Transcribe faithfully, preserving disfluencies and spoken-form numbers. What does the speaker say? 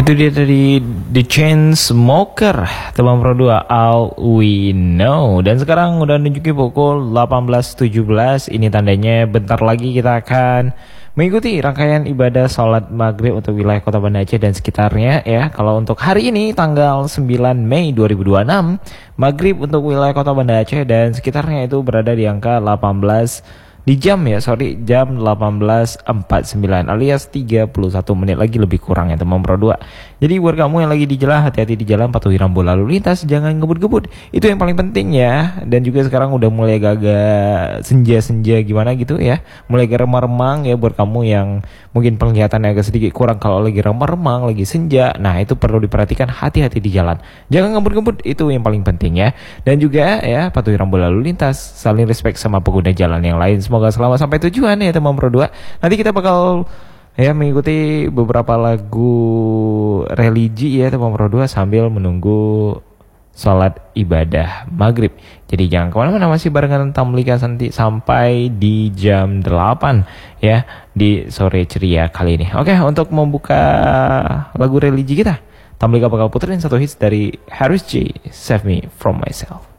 Itu dia dari The Chainsmokers, teman Pro dua, All We Know. Dan sekarang udah nunjukin pukul delapan belas tujuh belas. Ini tandanya bentar lagi kita akan mengikuti rangkaian ibadah sholat maghrib untuk wilayah Kota Banda Aceh dan sekitarnya ya. Kalau untuk hari ini tanggal sembilan Mei dua ribu dua puluh enam, maghrib untuk wilayah Kota Banda Aceh dan sekitarnya itu berada di angka delapan belas di jam ya, sorry jam delapan belas empat puluh sembilan alias tiga puluh satu menit lagi lebih kurang ya teman Pro dua. Jadi buat kamu yang lagi di jalan, hati-hati di jalan, patuhi rambu lalu lintas, jangan ngebut-ngebut. Itu yang paling penting ya. Dan juga sekarang udah mulai agak senja-senja gimana gitu ya. Mulai agak remang-remang ya buat kamu yang mungkin penglihatannya agak sedikit kurang kalau lagi remang-remang, lagi senja. Nah, itu perlu diperhatikan, hati-hati di jalan. Jangan ngebut-ngebut, itu yang paling penting ya. Dan juga ya patuhi rambu lalu lintas, saling respect sama pengguna jalan yang lain. Semoga selamat sampai tujuan ya teman Pro dua. Nanti kita bakal ya mengikuti beberapa lagu religi ya teman Pro dua sambil menunggu sholat ibadah maghrib. Jadi jangan kemana-mana, masih barengan Tamlika Santi sampai di jam delapan ya di sore ceria kali ini. Oke, untuk membuka lagu religi kita, Tamlika bakal puterin satu hits dari Harris J, Save Me From Myself.